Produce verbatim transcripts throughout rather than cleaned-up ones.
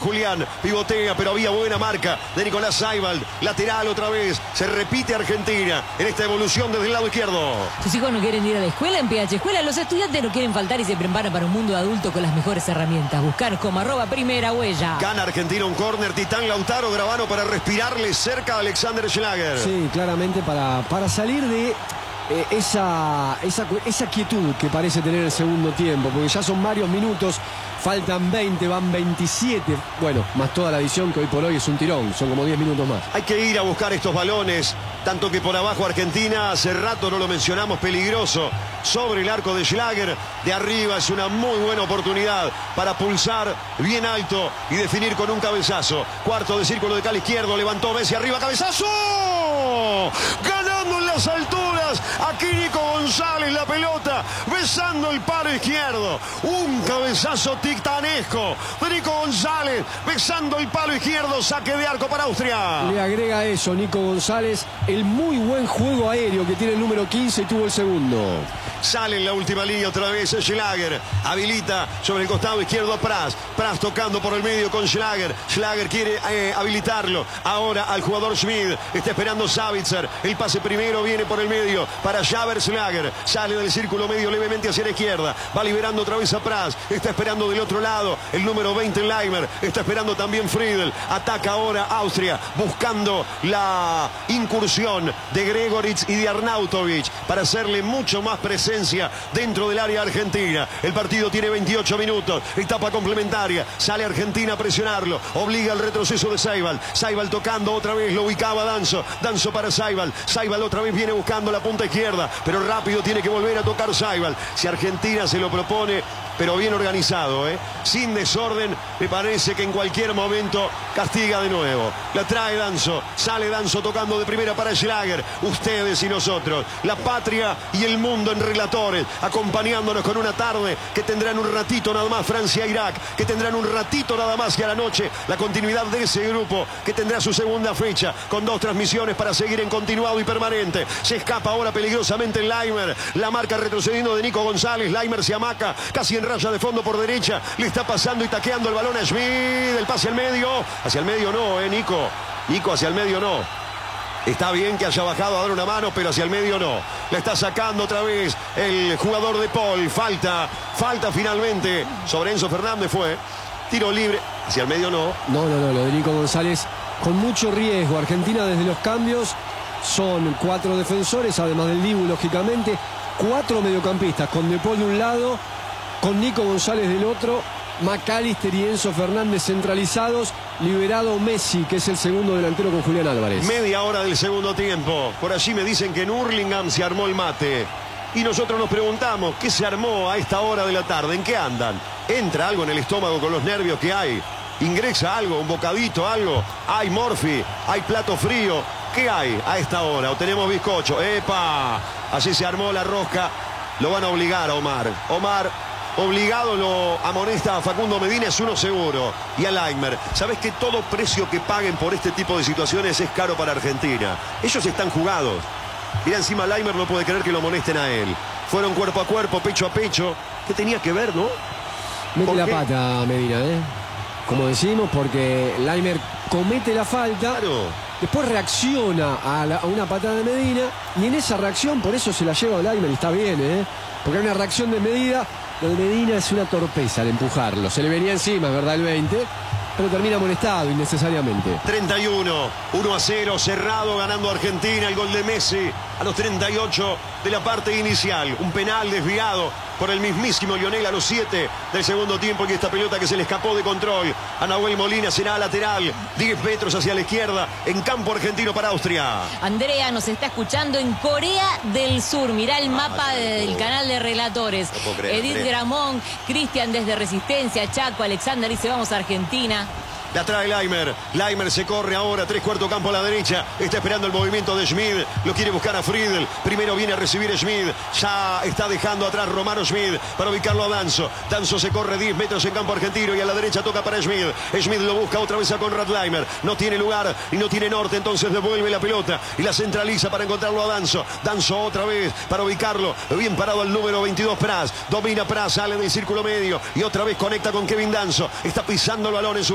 Julián. Pivotea, pero había buena marca de Nicolás Saibald. Lateral otra vez. Se repite Argentina en esta evolución desde el lado izquierdo. Sus hijos no quieren ir a la escuela en P H Escuela. Los estudiantes no quieren faltar y se preparan para un mundo adulto con las mejores herramientas. Buscar como arroba primera huella. Gana Argentina un córner. Titán Lautaro Gravano para respirarle cerca a Alexander Schlager. Sí, claramente para, para salir de eh, esa, esa, esa quietud que parece tener el segundo tiempo. Porque ya son varios minutos. Faltan veinte, van veintisiete. Bueno, más toda la adición que hoy por hoy es un tirón. Son como diez minutos más. Hay que ir a buscar estos balones. Tanto que por abajo Argentina, hace rato no lo mencionamos, peligroso. Sobre el arco de Schlager. De arriba es una muy buena oportunidad para pulsar bien alto y definir con un cabezazo. Cuarto de círculo de cal izquierdo. Levantó Messi arriba. ¡Cabezazo! Ganando en las alturas. Aquí Nico González la pelota. Besando el palo izquierdo. Un cabezazo titanesco de Nico González. Besando el palo izquierdo. Saque de arco para Austria. Le agrega eso Nico González. El muy buen juego aéreo que tiene el número quince y tuvo el segundo. Sale en la última línea otra vez Schlager. Habilita sobre el costado izquierdo a Pras. Pras tocando por el medio con Schlager. Schlager quiere eh, habilitarlo. Ahora al jugador Schmid. Está esperando Savitzer. El pase primero viene por el medio para Jaber Schlager. Sale del círculo medio levemente hacia la izquierda. Va liberando otra vez a Pras. Está esperando del otro lado el número veinte Leimer. Está esperando también Friedel. Ataca ahora Austria. Buscando la incursión de Gregoritz y de Arnautovic para hacerle mucho más presencia dentro del área argentina. El partido tiene veintiocho minutos. Etapa complementaria. Sale Argentina a presionarlo. Obliga al retroceso de Saibald. Saibald tocando otra vez. Lo ubicaba Danzo. Danzo para Saibald. Saibald otra vez viene buscando la punta izquierda. Pero rápido tiene que volver a tocar Saibald. Si Argentina se lo propone, pero bien organizado, ¿eh? Sin desorden, me parece que en cualquier momento castiga de nuevo. La trae Danzo. Sale Danzo tocando de primera para Schlager. Ustedes y nosotros. La patria y el mundo en relatores. Acompañándonos con una tarde que tendrán un ratito nada más Francia-Irak. Que tendrán un ratito nada más y a la noche la continuidad de ese grupo que tendrá su segunda fecha con dos transmisiones para seguir en continuado y permanente. Se escapa ahora peligrosamente el Leimer. La marca retrocediendo de Nico González. Leimer se amaca casi en raya de fondo por derecha. Le está pasando y taqueando el balón a Schmid. El pase al medio. Hacia el medio no, eh, Nico. Nico hacia el medio no. Está bien que haya bajado a dar una mano, pero hacia el medio no. La está sacando otra vez el jugador de Paul. Falta, falta finalmente. Sobre Enzo Fernández fue. Tiro libre. Hacia el medio no. No, no, no. Lo de Nico González con mucho riesgo. Argentina desde los cambios son cuatro defensores, además del Dibu, lógicamente. Cuatro mediocampistas, con De Paul de un lado, con Nico González del otro, McAllister y Enzo Fernández centralizados, liberado Messi, que es el segundo delantero con Julián Álvarez. Media hora del segundo tiempo. Por allí me dicen que en Hurlingham se armó el mate. Y nosotros nos preguntamos, ¿qué se armó a esta hora de la tarde? ¿En qué andan? ¿Entra algo en el estómago con los nervios que hay? ¿Ingresa algo, un bocadito, algo? ¿Hay morfi? ¿Hay plato frío? ¿Qué hay a esta hora? ¿O tenemos bizcocho? ¡Epa! Así se armó la rosca. Lo van a obligar a Omar. Omar, obligado, lo amonesta a Facundo Medina, es uno seguro. Y a Leimer. ¿Sabes que todo precio que paguen por este tipo de situaciones es caro para Argentina? Ellos están jugados. Mira, encima Leimer no puede creer que lo amonesten a él. Fueron cuerpo a cuerpo, pecho a pecho. ¿Qué tenía que ver, no? Mete la pata Medina, ¿eh? Como decimos, porque Leimer comete la falta. Claro. Después reacciona a, la, a una patada de Medina. Y en esa reacción, por eso se la lleva a Leimer. Y está bien, ¿eh? Porque hay una reacción de Medina. Lo de Medina es una torpeza al empujarlo. Se le venía encima, es verdad, el veinte. Pero termina molestado innecesariamente. treinta y uno, uno a cero, cerrado, ganando Argentina. El gol de Messi a los treinta y ocho de la parte inicial. Un penal desviado por el mismísimo Lionel a los siete del segundo tiempo. Y esta pelota que se le escapó de control a Nahuel Molina será lateral. diez metros hacia la izquierda en campo argentino para Austria. Andrea nos está escuchando en Corea del Sur. Mirá el mapa del canal de relatores. No puedo creer, Edith Andrea. Gramón, Cristian desde Resistencia, Chaco, Alexander dice vamos a Argentina. La trae Leimer. Leimer se corre ahora. Tres cuarto campo a la derecha. Está esperando el movimiento de Schmid. Lo quiere buscar a Friedel. Primero viene a recibir Schmid. Ya está dejando atrás Romano Schmid para ubicarlo a Danzo. Danzo se corre diez metros en campo argentino y a la derecha toca para Schmid. Schmid lo busca otra vez a Conrad Leimer. No tiene lugar y no tiene norte. Entonces devuelve la pelota y la centraliza para encontrarlo a Danzo. Danzo otra vez para ubicarlo. Bien parado al número veintidós Pras. Domina Pras. Sale del círculo medio y otra vez conecta con Kevin Danzo. Está pisando el balón en su botín derecho.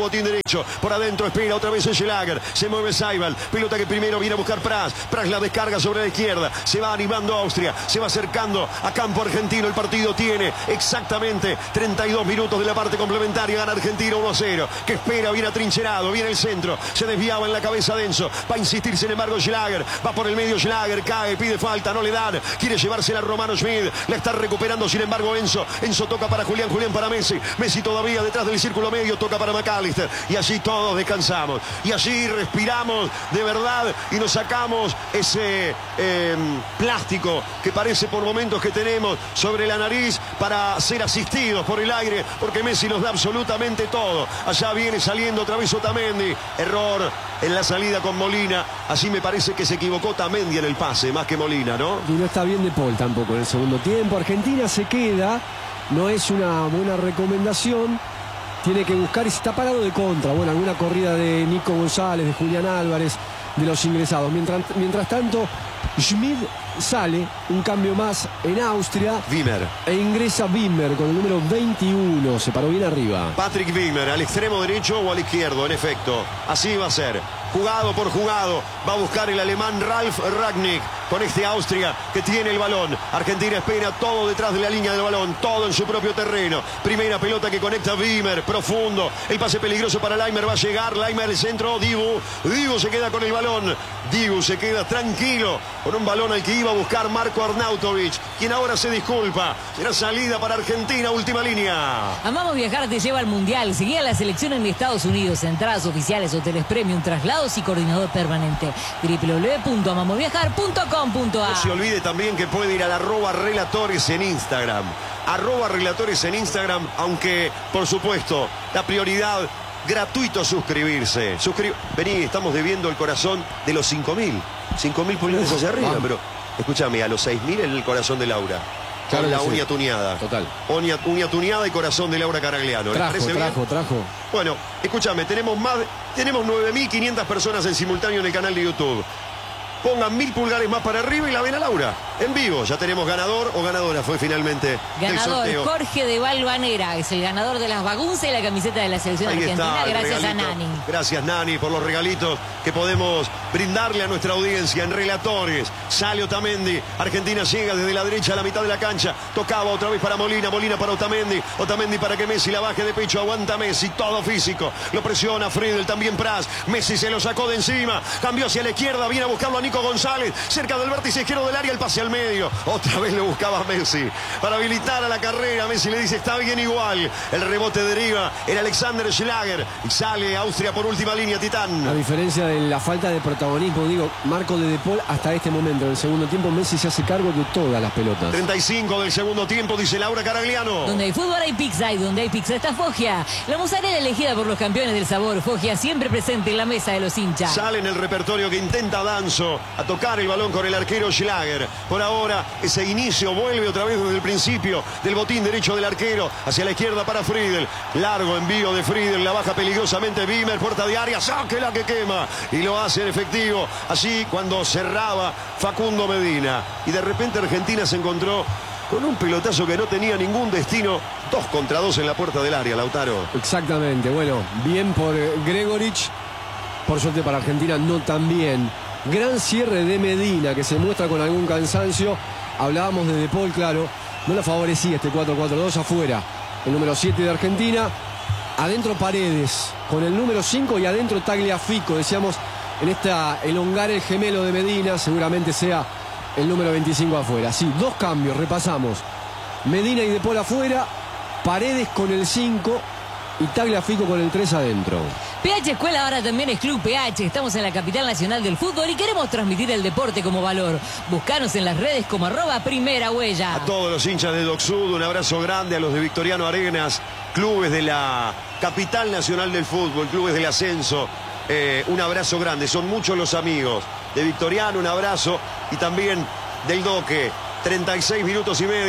derecho. Por adentro espera otra vez Schlager. Se mueve Seibel. Pelota que primero viene a buscar Pras. Pras la descarga sobre la izquierda. Se va animando Austria. Se va acercando a campo argentino. El partido tiene exactamente treinta y dos minutos de la parte complementaria. Gana Argentina uno a cero. Que espera, viene atrincherado. Viene el centro. Se desviaba en la cabeza Denso. Va a insistir, sin embargo, Schlager. Va por el medio Schlager. Cae, pide falta. No le dan. Quiere llevársela a Romano Schmid. La está recuperando, sin embargo, Enzo. Enzo toca para Julián. Julián para Messi. Messi todavía detrás del círculo medio. Toca para McAllister. Y allí todos descansamos. Y allí respiramos de verdad. Y nos sacamos ese eh, plástico que parece por momentos que tenemos sobre la nariz para ser asistidos por el aire. Porque Messi nos da absolutamente todo. Allá viene saliendo otra vez Otamendi. Error en la salida con Molina. Así me parece que se equivocó Otamendi en el pase, más que Molina, ¿no? Y no está bien De Paul tampoco en el segundo tiempo. Argentina se queda. No es una buena recomendación. Tiene que buscar y se está parado de contra. Bueno, alguna corrida de Nico González, de Julián Álvarez, de los ingresados. Mientras, mientras tanto, Schmid sale, un cambio más en Austria. Wimmer. E ingresa Wimmer con el número veintiuno. Se paró bien arriba. Patrick Wimmer, al extremo derecho o al izquierdo, en efecto. Así va a ser. Jugado por jugado. Va a buscar el alemán Ralf Rangnick con este Austria que tiene el balón. Argentina espera todo detrás de la línea del balón. Todo en su propio terreno. Primera pelota que conecta Wimmer. Profundo. El pase peligroso para Laimer. Va a llegar. Laimer el centro. Dibu. Dibu se queda con el balón. Dibu se queda tranquilo con un balón al que iba a buscar Marco Arnautovic, quien ahora se disculpa. Será salida para Argentina. Última línea. Amamos Viajar te lleva al Mundial. Seguía la selección en Estados Unidos. Entradas oficiales, hoteles premium, traslados y coordinador permanente. doble u doble u doble u punto amamos viajar punto com punto a. No se olvide también que puede ir al arroba relatores en Instagram. Arroba relatores en Instagram, aunque, por supuesto, la prioridad, gratuito suscribirse. Suscri... Vení, estamos debiendo el corazón de los cinco mil. cinco mil pulgadas hacia arriba, Vamos. pero escúchame, a los seis mil en el corazón de Laura. Claro Con la que sí. uña tuneada. Total. Uña, uña tuneada y corazón de Laura Caragliano. ¿Les Trajo, parece trajo, bien? trajo. Bueno, escúchame, tenemos más, de- tenemos nueve mil quinientas personas en simultáneo en el canal de YouTube. Pongan mil pulgares más para arriba y la ven a Laura. En vivo, ya tenemos ganador o ganadora. Fue finalmente el Ganador, sorteo. Jorge de Valvanera, es el ganador de las bagunzas y la camiseta de la selección Ahí argentina, está el gracias regalito. a Nani. Gracias, Nani, por los regalitos que podemos brindarle a nuestra audiencia en relatores. Sale Otamendi. Argentina llega desde la derecha a la mitad de la cancha. Tocaba otra vez para Molina. Molina para Otamendi. Otamendi para que Messi la baje de pecho. Aguanta Messi. Todo físico. Lo presiona Friedel. También Pras. Messi se lo sacó de encima. Cambió hacia la izquierda. Viene a buscarlo a Nico González. Cerca del vértice izquierdo del área. El pase al medio. Otra vez lo buscaba Messi. Para habilitar a la carrera. Messi le dice está bien igual. El rebote deriva en Alexander Schlager. Y sale Austria por última línea. Titán. A diferencia de la falta de protagonismo, digo, marco de De Paul hasta este momento. En el segundo tiempo Messi se hace cargo de todas las pelotas. treinta y cinco del segundo tiempo, dice Laura Caragliano. Donde hay fútbol hay pizza y donde hay pizza está Foggia. La mozzarella elegida por los campeones del sabor. Foggia siempre presente en la mesa de los hinchas. Sale en el repertorio que intenta Danzo a tocar el balón con el arquero Schlager. Por ahora, ese inicio vuelve otra vez desde el principio del botín derecho del arquero. Hacia la izquierda para Friedel. Largo envío de Friedel. La baja peligrosamente Wimmer. Puerta de área. Saque la que quema. Y lo hace en efectivo. Allí cuando cerraba Facundo Medina. Y de repente Argentina se encontró con un pelotazo que no tenía ningún destino. Dos contra dos en la puerta del área, Lautaro. Exactamente, bueno, bien por eh, Gregorich. Por suerte para Argentina, no tan bien. Gran cierre de Medina, que se muestra con algún cansancio. Hablábamos de De Paul, claro. No lo favorecía este cuatro cuatro dos afuera. El número siete de Argentina. Adentro Paredes, con el número cinco y adentro Tagliafico. Decíamos, en esta elongar el gemelo de Medina, seguramente sea el número veinticinco afuera. Sí, dos cambios, repasamos. Medina y De Paul afuera, Paredes con el cinco y Tagliafico con el tres adentro. P H Escuela ahora también es Club P H. Estamos en la capital nacional del fútbol y queremos transmitir el deporte como valor. Buscanos en las redes como arroba primera huella. A todos los hinchas de Doc Sud, un abrazo grande a los de Victoriano Arenas, clubes de la capital nacional del fútbol, clubes del ascenso. Eh, un abrazo grande, son muchos los amigos de Victoriano, un abrazo, y también del Doque. treinta y seis minutos y medio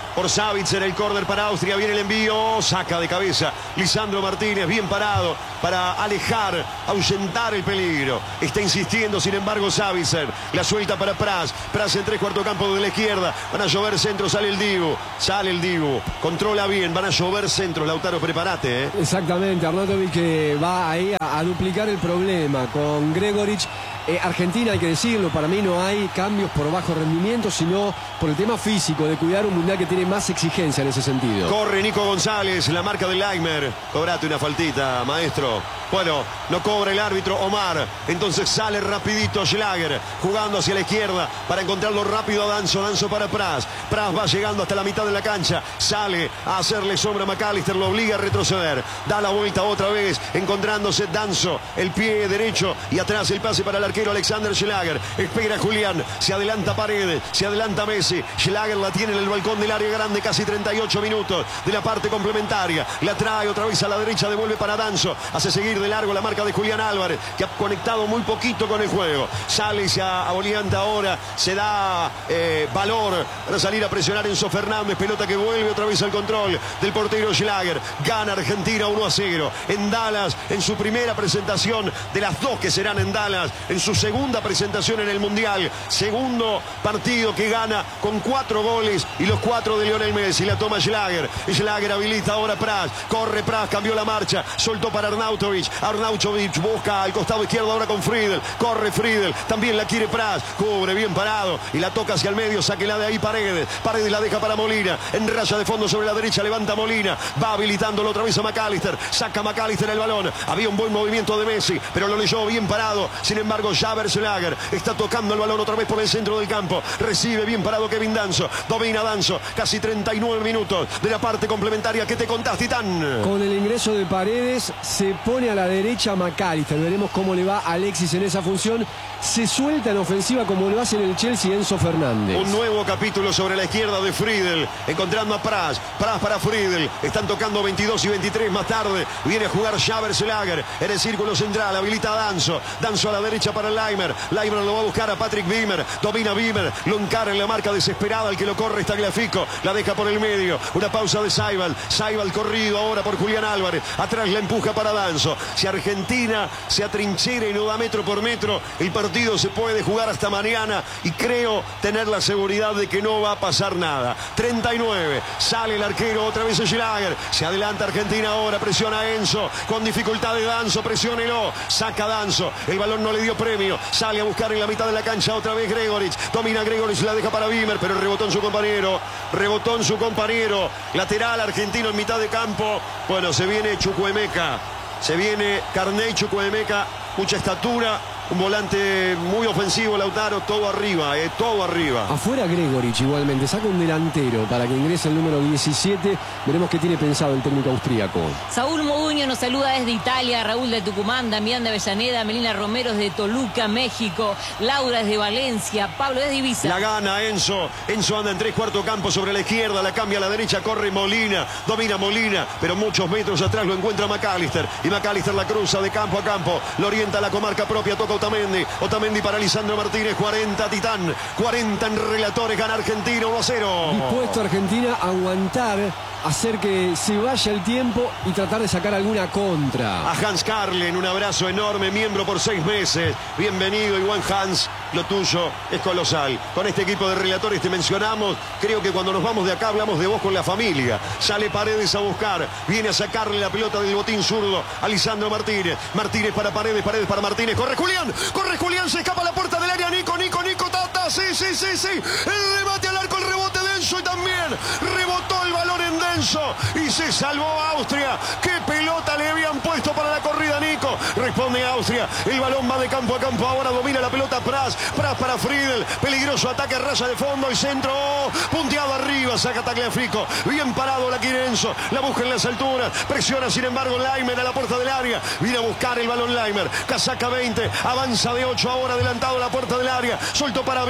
por Savitzer, el córner para Austria, viene el envío, saca de cabeza Lisandro Martínez, bien parado para alejar, ahuyentar el peligro. Está insistiendo, sin embargo, Savitzer, la suelta para Pras, Pras en tres cuarto campo de la izquierda, van a llover centros, sale el Dibu, sale el Dibu, controla bien, van a llover centros, Lautaro, prepárate, ¿eh? Exactamente, Arnautovic que va ahí a, a duplicar el problema con Gregoric. Eh, Argentina, hay que decirlo, para mí no hay cambios por bajo rendimiento, sino por el tema físico, de cuidar un mundial que tiene más exigencia en ese sentido. Corre Nico González, la marca del Leimer. Cobrate una faltita, maestro. Bueno, no cobra el árbitro Omar. Entonces sale rapidito Schlager, jugando hacia la izquierda para encontrarlo rápido a Danso. Danso para Pras. Pras va llegando hasta la mitad de la cancha. Sale a hacerle sombra a McAllister, lo obliga a retroceder. Da la vuelta otra vez, encontrándose Danso, el pie derecho y atrás el pase para el arquero Alexander Schlager. Espera Julián, se adelanta Paredes, se adelanta Messi. Schlager la tiene en el balcón del área grande, casi treinta y ocho minutos de la parte complementaria. La trae otra vez a la derecha, devuelve para Danso. Hace seguir de largo la marca de Julián Álvarez, que ha conectado muy poquito con el juego. Sale y se abolianta ahora, se da eh, valor para salir a presionar Enzo Fernández. Pelota que vuelve otra vez al control del portero Schlager. Gana Argentina uno a cero en Dallas, en su primera presentación de las dos que serán en Dallas, en su segunda presentación en el Mundial. Segundo partido que gana con cuatro goles y los cuatro de Lionel Messi. La toma Schlager. Schlager habilita ahora Pras. Corre Pras, cambió la marcha, soltó para Arnautovic. Arnautovic busca al costado izquierdo ahora con Friedel. Corre Friedel, también la quiere Pras. Cubre bien parado y la toca hacia el medio. Sáquela de ahí Paredes. Paredes la deja para Molina. En raya de fondo sobre la derecha levanta Molina. Va habilitándolo otra vez a McAllister. Saca McAllister el balón. Había un buen movimiento de Messi, pero lo leyó bien parado. Sin embargo, Javier Schlager está tocando el balón otra vez por el centro del campo. Recibe bien parado Kevin Danso. Domina Danso. Casi treinta y nueve minutos de la parte complementaria. ¿Qué te contás, Titán? Con el ingreso de Paredes se pone a la derecha McAllister. Veremos cómo le va a Alexis en esa función. Se suelta en ofensiva como lo hace en el Chelsea Enzo Fernández. Un nuevo capítulo sobre la izquierda de Friedel, encontrando a Pras. Pras para Friedel. Están tocando veintidós y veintitrés más tarde. Viene a jugar Javier Schlager en el círculo central. Habilita a Danso. Danso a la derecha para Leimer. Leimer lo va a buscar a Patrick Wimmer. Domina Wimmer. Lo encara en la marca desesperada. El que lo corre está Tagliafico. La deja por el medio. Una pausa de Saibal. Saibal corrido ahora por Julián Álvarez. Atrás la empuja para Danso. Si Argentina se atrinchera y no da metro por metro, el partido se puede jugar hasta mañana y creo tener la seguridad de que no va a pasar nada. treinta y nueve. Sale el arquero otra vez Schlager. Se adelanta Argentina ahora. Presiona a Enzo. Con dificultad de Danso. Presiónelo. Saca Danso. El balón no le dio premio. Sale a buscar en la mitad de la cancha otra vez Gregoric. Domina Gregoric. La deja para Wimmer, pero rebotó en su compañero. Rebotó en su compañero. Lateral argentino en mitad de campo. Bueno, se viene Chukwuemeka. Se viene Carney Chukwuemeka. Mucha estatura. Un volante muy ofensivo, Lautaro, todo arriba, eh, todo arriba. Afuera Gregoric igualmente, saca un delantero para que ingrese el número diecisiete. Veremos qué tiene pensado el técnico austríaco. Saúl Moduño nos saluda desde Italia, Raúl de Tucumán, Damián de Avellaneda, Melina Romero desde Toluca, México, Laura desde Valencia, Pablo desde Ibiza. La gana Enzo, Enzo anda en tres cuartos campo sobre la izquierda, la cambia a la derecha, corre Molina, domina Molina, pero muchos metros atrás lo encuentra McAllister, y McAllister la cruza de campo a campo, lo orienta a la comarca propia, toca Otamendi, Otamendi para Lisandro Martínez, cuarenta Titán, cuarenta en relatores, gana Argentina uno a cero. Dispuesto Argentina a aguantar, hacer que se vaya el tiempo y tratar de sacar alguna contra. A Hans Carlen, un abrazo enorme, miembro por seis meses. Bienvenido, igual Hans, lo tuyo es colosal. Con este equipo de relatores te mencionamos, creo que cuando nos vamos de acá hablamos de vos con la familia. Sale Paredes a buscar, viene a sacarle la pelota del botín zurdo a Lisandro Martínez. Martínez para Paredes, Paredes para Martínez. Corre Julián, corre Julián, se escapa a la puerta del área. Nico, Nico, Nico, Tata, sí, sí, sí, sí. El remate al arco, el rebote de Enzo y también rebotó el balón en Denso y se salvó Austria. Qué pelota le habían puesto para la corrida, Nico. Responde Austria. El balón va de campo a campo. Ahora domina la pelota Pras. Pras para Friedel. Peligroso ataque a raya de fondo y centro. Oh, punteado arriba. Saca Tagliafico. Bien parado la quiere Enzo. La busca en las alturas. Presiona sin embargo Leimer a la puerta del área. Viene a buscar el balón Leimer. Casaca veinte. Avanza de ocho ahora adelantado a la puerta del área. Soltó para Wimmer.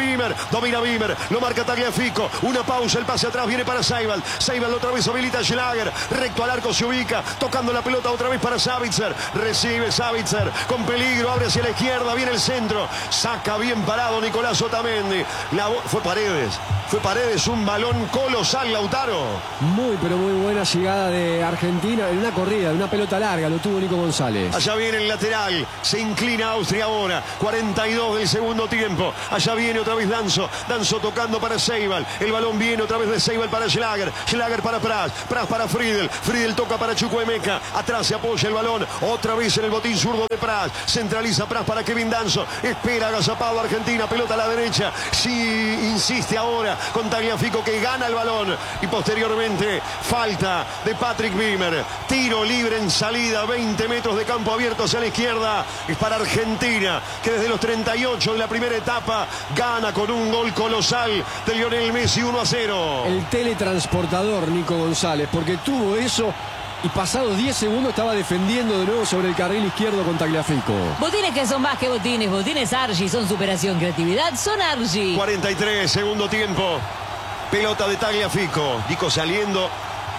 Wimmer, domina Wimmer, lo marca Tagliafico, una pausa, el pase atrás viene para Seibald, Seibald otra vez habilita a Schlager, recto al arco se ubica, tocando la pelota otra vez para Savitzer, recibe Savitzer, con peligro, abre hacia la izquierda, viene el centro, saca bien parado Nicolás Otamendi, la, fue Paredes, fue Paredes, un balón colosal, Lautaro. Muy, pero muy buena llegada de Argentina en una corrida, en una pelota larga, lo tuvo Nico González. Allá viene el lateral, se inclina Austria ahora, cuarenta y dos del segundo tiempo, allá viene otra vez Danzo, Danzo tocando para Seibald, el balón viene otra vez de Seibald para Schlager, Schlager para Pras, Pras para Friedel, Friedel toca para Chukwuemeka, atrás se apoya el balón, otra vez en el botín zurdo de Pras, centraliza Pras para Kevin Danzo, espera agazapado Argentina, pelota a la derecha, sí insiste ahora con Tagliafico que gana el balón y posteriormente falta de Patrick Wimmer, tiro libre en salida, veinte metros de campo abierto hacia la izquierda, es para Argentina que desde los treinta y ocho de la primera etapa gana con un gol colosal de Lionel Messi, uno a cero. El teletransportador Nico González, porque tuvo eso y pasados diez segundos estaba defendiendo de nuevo sobre el carril izquierdo con Tagliafico. Botines que son más que botines, botines Argy son superación, creatividad, son Argy. cuarenta y tres, segundo tiempo, pelota de Tagliafico, Nico saliendo,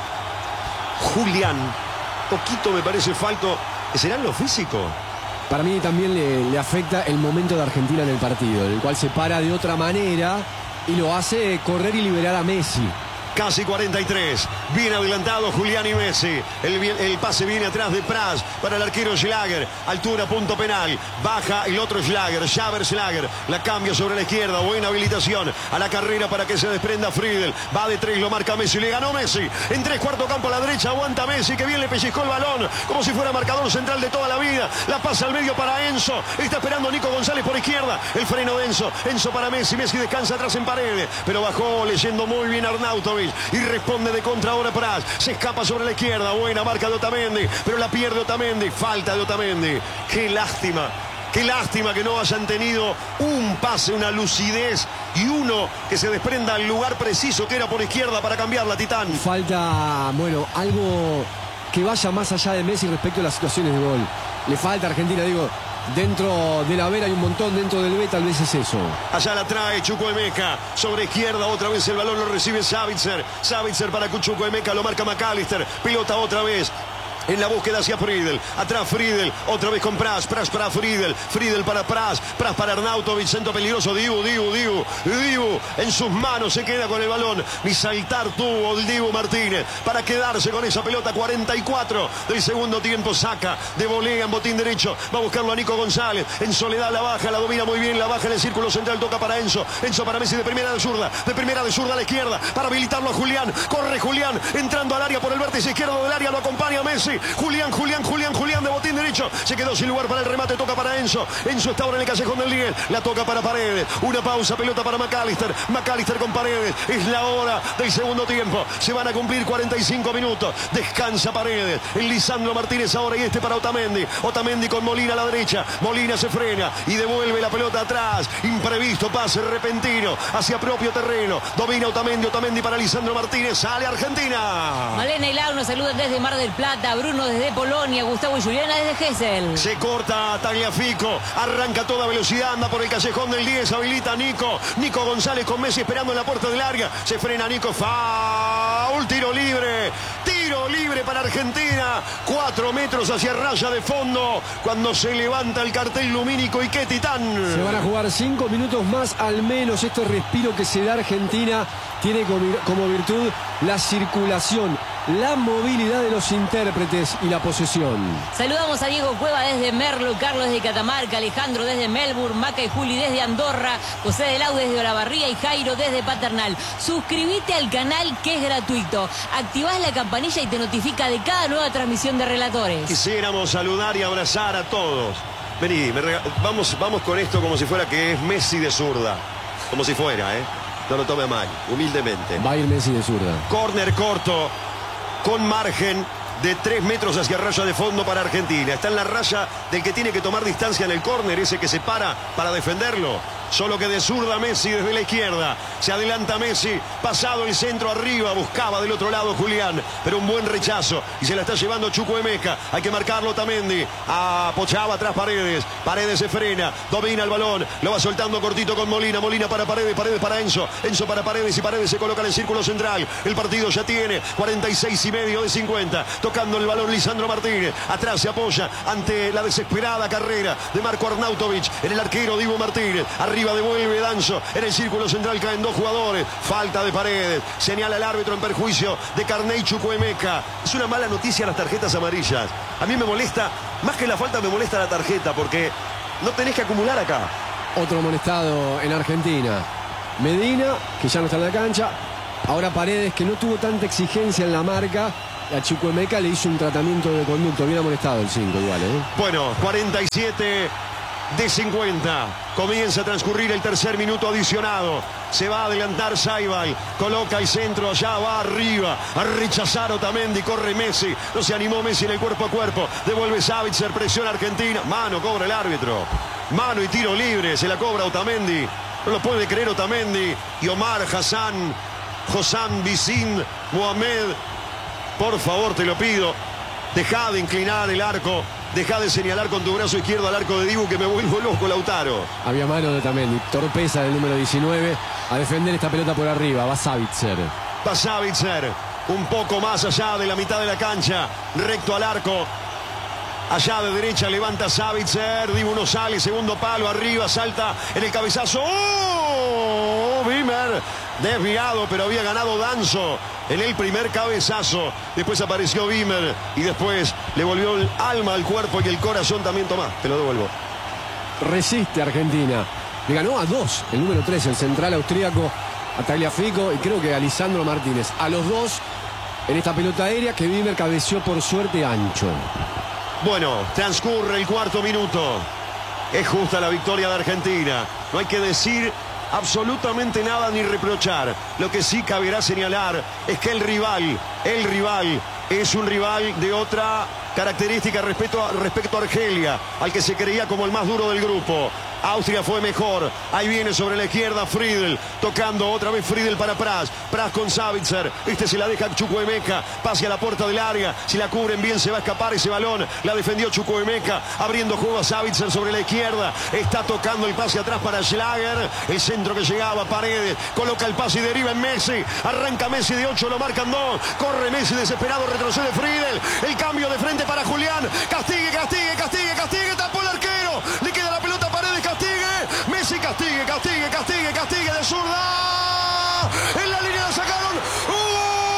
Julián, poquito me parece falto, ¿será en lo físico? Para mí también le, le afecta el momento de Argentina en el partido, en el cual se para de otra manera y lo hace correr y liberar a Messi. Casi cuarenta y tres, bien adelantado Julián y Messi, el, el pase viene atrás de Pras para el arquero Schlager, altura punto penal, baja el otro Schlager, Xaver Schlager, la cambia sobre la izquierda, buena habilitación a la carrera para que se desprenda Friedel, va de tres, lo marca Messi, le ganó Messi, en tres cuarto campo a la derecha, aguanta Messi, que bien le pellizcó el balón, como si fuera marcador central de toda la vida, la pasa al medio para Enzo, está esperando Nico González por izquierda, el freno de Enzo, Enzo para Messi, Messi descansa atrás en Paredes, pero bajó leyendo muy bien Arnautovic, y responde de contra ahora Pras, se escapa sobre la izquierda, buena marca de Otamendi, pero la pierde Otamendi, falta de Otamendi, qué lástima, qué lástima que no hayan tenido un pase, una lucidez y uno que se desprenda al lugar preciso que era por izquierda para cambiarla, Titán. Falta, bueno, algo que vaya más allá de Messi respecto a las situaciones de gol. Le falta a Argentina, digo, dentro de la Vera hay un montón, dentro del B tal vez es eso. Allá la trae Chukwuemeka, sobre izquierda otra vez el balón lo recibe Savitzer, Savitzer para Chukwuemeka, lo marca McAllister, pilota otra vez. En la búsqueda hacia Friedel, atrás Friedel, otra vez con Pras, Pras para Friedel, Friedel para Pras, Pras para Arnautovic, centro peligroso, Dibu, Dibu, Dibu, Dibu, en sus manos se queda con el balón, ni saltar tuvo el Dibu Martínez para quedarse con esa pelota, cuarenta y cuatro del segundo tiempo, saca de volea en botín derecho, va a buscarlo a Nico González, en soledad la baja, la domina muy bien, la baja en el círculo central, toca para Enzo, Enzo para Messi de primera de zurda, de primera de zurda a la izquierda, para habilitarlo a Julián, corre Julián, entrando al área por el vértice izquierdo del área, lo acompaña Messi, Julián, Julián, Julián, Julián de botín derecho. Se quedó sin lugar para el remate. Toca para Enzo. Enzo está ahora en el callejón del diez. La toca para Paredes. Una pausa. Pelota para McAllister. McAllister con Paredes. Es la hora del segundo tiempo. Se van a cumplir cuarenta y cinco minutos. Descansa Paredes. El Lisandro Martínez ahora y este para Otamendi. Otamendi con Molina a la derecha. Molina se frena y devuelve la pelota atrás. Imprevisto pase repentino hacia propio terreno. Domina Otamendi. Otamendi para Lisandro Martínez. Sale Argentina. Malena y Lau nos saludan desde Mar del Plata. Bruno desde Polonia, Gustavo y Juliana desde Gesell. Se corta Tagliafico, arranca a toda velocidad, anda por el callejón del diez, habilita a Nico, Nico González con Messi esperando en la puerta del área, se frena Nico, foul, tiro libre, tiro libre para Argentina, cuatro metros hacia raya de fondo, cuando se levanta el cartel lumínico y qué Titán. Se van a jugar cinco minutos más al menos, este respiro que se da Argentina tiene como virtud la circulación, la movilidad de los intérpretes y la posesión. Saludamos a Diego Cueva desde Merlo, Carlos desde Catamarca, Alejandro desde Melbourne, Maca y Juli desde Andorra, José de Lau desde Olavarría y Jairo desde Paternal. Suscríbete al canal que es gratuito. Activás la campanilla y te notifica de cada nueva transmisión de Relatores. Quisiéramos saludar y abrazar a todos. Vení, me rega... vamos, vamos con esto como si fuera que es Messi de zurda. Como si fuera, ¿eh? No lo tome mal, humildemente. Va a ir Messi de zurda. Córner corto, con margen de tres metros hacia raya de fondo para Argentina. Está en la raya del que tiene que tomar distancia en el córner, ese que se para para defenderlo. solo que de zurda Messi desde la izquierda. Se adelanta Messi, pasado el centro arriba, buscaba del otro lado Julián, pero un buen rechazo y se la está llevando Chukwuemeka. Hay que marcarlo Otamendi. Apoyaba atrás Paredes. Paredes se frena, domina el balón, lo va soltando cortito con Molina. Molina para Paredes, Paredes para Enzo. Enzo para Paredes y Paredes se coloca en el círculo central. El partido ya tiene cuarenta y seis y medio de cincuenta. Tocando el balón Lisandro Martínez. Atrás se apoya ante la desesperada carrera de Marco Arnautovic. En el arquero Dibu Martínez. Arriba devuelve Danzo. En el círculo central caen dos jugadores. Falta de Paredes. Señala el árbitro en perjuicio de Carney Chukwuemeka. Es una mala noticia las tarjetas amarillas. A mí me molesta, más que la falta me molesta la tarjeta, porque no tenés que acumular acá. Otro amonestado en Argentina. Medina, que ya no está en la cancha. Ahora Paredes, que no tuvo tanta exigencia en la marca. A Chukwuemeka le hizo un tratamiento de conducto. Bien amonestado el cinco igual, ¿eh? Bueno, cuarenta y siete de cincuenta. Comienza a transcurrir el tercer minuto adicionado. Se va a adelantar Saibal. Coloca el centro allá, va arriba. A rechazar Otamendi. Corre Messi. No se animó Messi en el cuerpo a cuerpo. Devuelve Savitzer. Presiona Argentina. Mano cobra el árbitro. Mano y tiro libre. Se la cobra Otamendi. No lo puede creer Otamendi. Y Omar Hassan. Hossam Bissin Mohamed. Por favor, te lo pido. Deja de inclinar el arco. Deja de señalar con tu brazo izquierdo al arco de Dibu, que me vuelvo loco, Lautaro. Había mano de Otamendi. Torpeza del número diecinueve a defender esta pelota por arriba. Va Savitzer. Va Savitzer. Un poco más allá de la mitad de la cancha. Recto al arco. Allá de derecha levanta Savitzer. Dibu no sale. Segundo palo arriba. Salta en el cabezazo. ¡Oh! Wimmer. Desviado, pero había ganado Danzo en el primer cabezazo. Después apareció Wimmer y después le volvió el alma al cuerpo y el corazón también. Tomás, te lo devuelvo. Resiste Argentina. Le ganó a dos el número tres, el central austríaco, a Tagliafico y creo que a Lisandro Martínez. A los dos en esta pelota aérea que Wimmer cabeció por suerte ancho. Bueno, transcurre el cuarto minuto. Es justa la victoria de Argentina. No hay que decir absolutamente nada ni reprochar. Lo que sí caberá señalar es que el rival, el rival es un rival de otra característica respecto a, respecto a Argelia, al que se creía como el más duro del grupo. Austria fue mejor. Ahí viene sobre la izquierda Friedel. Tocando otra vez Friedel para Pras. Pras con Savitzer. Este se la deja Chukwuemeka. Pase a la puerta del área. Si la cubren bien se va a escapar ese balón. La defendió Chukwuemeka. Abriendo juego a Savitzer sobre la izquierda. Está tocando el pase atrás para Schlager. El centro que llegaba. Paredes. Coloca el pase y deriva en Messi. Arranca Messi de ocho. Lo marcan dos. Corre Messi desesperado. Retrocede Friedel. El cambio de frente para Julián. Castigue, castigue, castigue, castigue. Tapó el arquero. Le queda la pelota a Paredes. Castigue, Messi castigue, castigue, castigue, castigue de zurda. En la